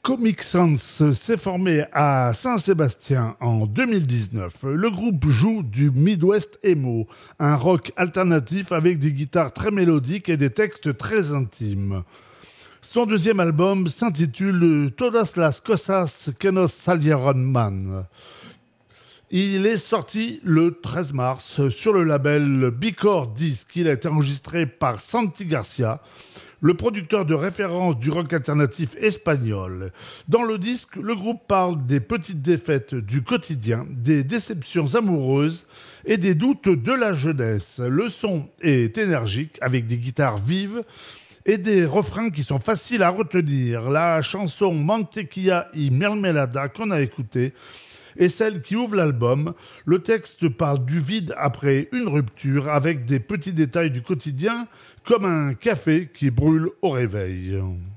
Comic Sans s'est formé à Saint-Sébastien en 2019. Le groupe joue du Midwest Emo, un rock alternatif avec des guitares très mélodiques et des textes très intimes. Son deuxième album s'intitule Todas las cosas que nos salieron mal. Il est sorti le 13 mars sur le label Bicor Disc. Il a été enregistré par Santi Garcia, le producteur de référence du rock alternatif espagnol. Dans le disque, le groupe parle des petites défaites du quotidien, des déceptions amoureuses et des doutes de la jeunesse. Le son est énergique avec des guitares vives et des refrains qui sont faciles à retenir. La chanson Mantequilla y Mermelada qu'on a écoutée est celle qui ouvre l'album. Le texte parle du vide après une rupture avec des petits détails du quotidien comme un café qui brûle au réveil.